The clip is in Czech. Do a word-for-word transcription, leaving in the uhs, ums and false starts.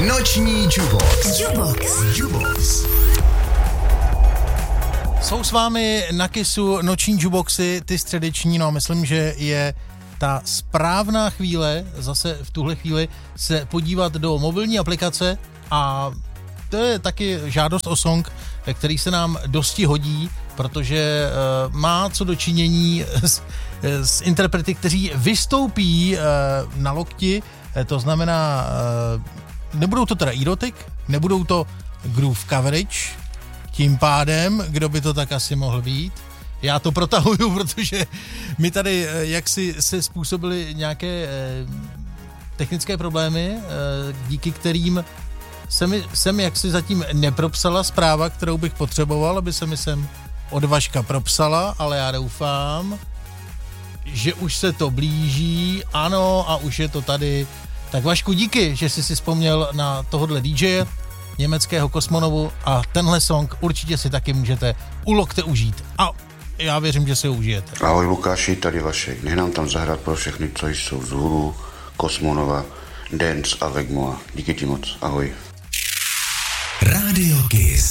Noční Jubox. Jubox. Jubox. Jsou s vámi na Kissu noční juboxy, ty středeční, no a myslím, že je ta správná chvíle, zase v tuhle chvíli, se podívat do mobilní aplikace a to je taky žádost o song, který se nám dosti hodí, protože uh, má co dočinění s, s interprety, kteří vystoupí uh, na lokti, to znamená, uh, nebudou to teda erotic, nebudou to groove coverage, tím pádem, kdo by to tak asi mohl být. Já to protahuju, protože my tady jaksi se způsobili nějaké eh, technické problémy, eh, díky kterým se mi, jsem jaksi zatím nepropsala zpráva, kterou bych potřeboval, aby se mi sem od Vaška propsala, ale já doufám, že už se to blíží, ano, a už je to tady. Tak Vašku, díky, že jsi si vzpomněl na tohodle dý džeje, německého Kosmonovu, a tenhle song určitě si taky můžete u lokte užít. A já věřím, že si ho užijete. Ahoj Lukáši, tady Vašek. Nech nám tam zahrát pro všechny, co jsou z Hulu, Kosmonova, Dance a Vegmoa. Díky ti moc, ahoj. Rádio Kiss.